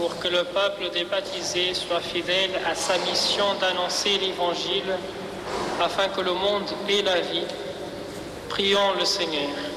pour que le peuple des baptisés soit fidèle à sa mission d'annoncer l'Évangile, afin que le monde ait la vie. Prions le Seigneur.